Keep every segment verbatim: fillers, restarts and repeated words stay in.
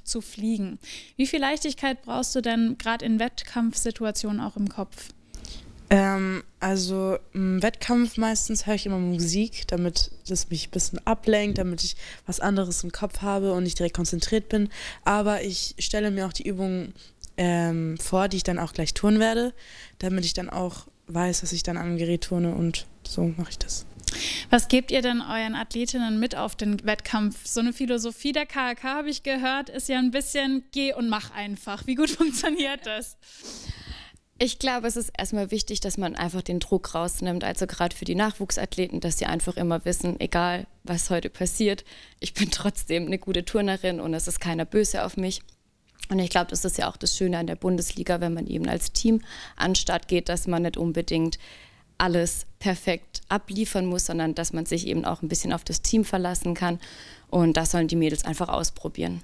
zu fliegen. Wie viel Leichtigkeit brauchst du denn gerade in Wettkampfsituationen auch im Kopf? Ähm, also im Wettkampf meistens höre ich immer Musik, damit das mich ein bisschen ablenkt, damit ich was anderes im Kopf habe und nicht direkt konzentriert bin. Aber ich stelle mir auch die Übungen ähm, vor, die ich dann auch gleich tun werde, damit ich dann auch weiß, dass ich dann am Gerät turne, und so mache ich das. Was gebt ihr denn euren Athletinnen mit auf den Wettkampf? So eine Philosophie der K H K, habe ich gehört, ist ja ein bisschen geh und mach einfach. Wie gut funktioniert das? Ich glaube, es ist erstmal wichtig, dass man einfach den Druck rausnimmt, also gerade für die Nachwuchsathleten, dass sie einfach immer wissen, egal was heute passiert, ich bin trotzdem eine gute Turnerin und es ist keiner böse auf mich. Und ich glaube, das ist ja auch das Schöne an der Bundesliga, wenn man eben als Team an den Start geht, dass man nicht unbedingt alles perfekt abliefern muss, sondern dass man sich eben auch ein bisschen auf das Team verlassen kann. Und das sollen die Mädels einfach ausprobieren.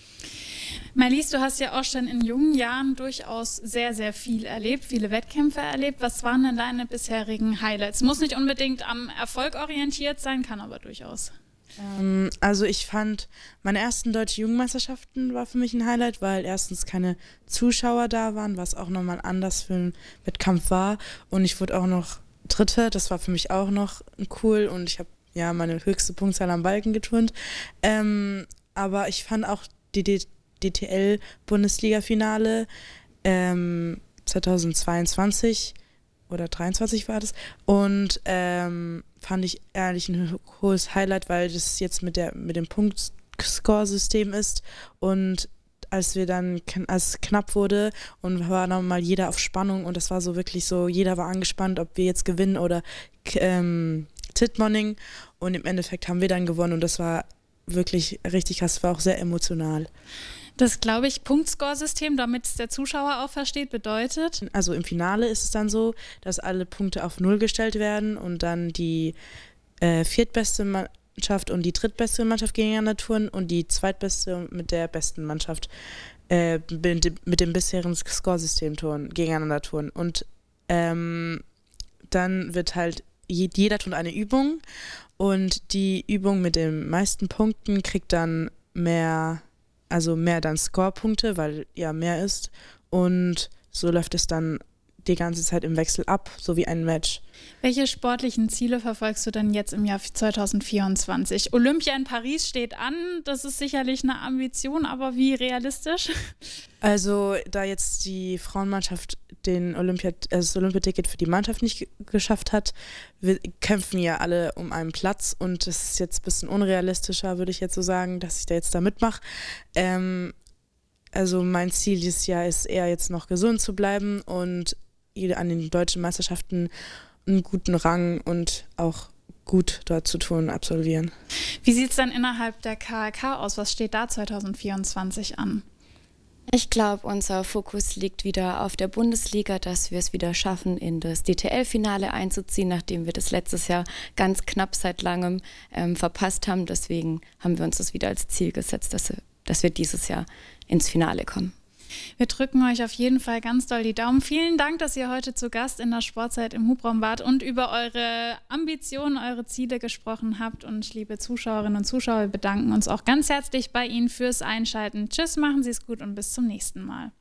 Marlies, du hast ja auch schon in jungen Jahren durchaus sehr, sehr viel erlebt, viele Wettkämpfe erlebt. Was waren denn deine bisherigen Highlights? Muss nicht unbedingt am Erfolg orientiert sein, kann aber durchaus. Ähm, also ich fand, meine ersten deutschen Jugendmeisterschaften war für mich ein Highlight, weil erstens keine Zuschauer da waren, was auch nochmal anders für einen Wettkampf war. Und ich wurde auch noch Dritte, das war für mich auch noch cool, und ich habe ja meine höchste Punktzahl am Balken geturnt. Ähm, aber ich fand auch die D T L-Bundesliga-Finale ähm, zweitausendzweiundzwanzig oder dreiundzwanzig war das, und ähm, fand ich ehrlich ein hohes Highlight, weil das jetzt mit der mit dem Punkt-Score-System ist, und als wir dann, als es knapp wurde und war nochmal jeder auf Spannung, und das war so wirklich so, jeder war angespannt, ob wir jetzt gewinnen oder ähm, Tittmoning, und im Endeffekt haben wir dann gewonnen, und das war wirklich richtig krass, das war auch sehr emotional. Das, glaube ich, Punktscore-System, damit es der Zuschauer auch versteht, bedeutet? Also im Finale ist es dann so, dass alle Punkte auf Null gestellt werden und dann die äh, viertbeste Mannschaft und die drittbeste Mannschaft gegeneinander touren und die zweitbeste mit der besten Mannschaft äh, mit, mit dem bisherigen Scoresystem touren, gegeneinander touren. Und ähm, dann wird halt, jeder tut eine Übung, und die Übung mit den meisten Punkten kriegt dann mehr... Also mehr dann Scorepunkte, weil ja mehr ist. Und so läuft es dann die ganze Zeit im Wechsel ab, so wie ein Match. Welche sportlichen Ziele verfolgst du denn jetzt im Jahr zweitausendvierundzwanzig? Olympia in Paris steht an, das ist sicherlich eine Ambition, aber wie realistisch? Also da jetzt die Frauenmannschaft den Olympia, also das Olympiaticket für die Mannschaft nicht geschafft hat, wir kämpfen ja alle um einen Platz, und das ist jetzt ein bisschen unrealistischer, würde ich jetzt so sagen, dass ich da jetzt da mitmache. Ähm, also mein Ziel dieses Jahr ist eher jetzt noch gesund zu bleiben und an den deutschen Meisterschaften einen guten Rang und auch gut dort zu tun, absolvieren. Wie sieht es dann innerhalb der K H K aus? Was steht da zweitausendvierundzwanzig an? Ich glaube, unser Fokus liegt wieder auf der Bundesliga, dass wir es wieder schaffen, in das D T L-Finale einzuziehen, nachdem wir das letztes Jahr ganz knapp seit langem ähm, verpasst haben. Deswegen haben wir uns das wieder als Ziel gesetzt, dass, dass wir dieses Jahr ins Finale kommen. Wir drücken euch auf jeden Fall ganz doll die Daumen. Vielen Dank, dass ihr heute zu Gast in der Sportzeit im Hubraum wart und über eure Ambitionen, eure Ziele gesprochen habt. Und liebe Zuschauerinnen und Zuschauer, wir bedanken uns auch ganz herzlich bei Ihnen fürs Einschalten. Tschüss, machen Sie es gut und bis zum nächsten Mal.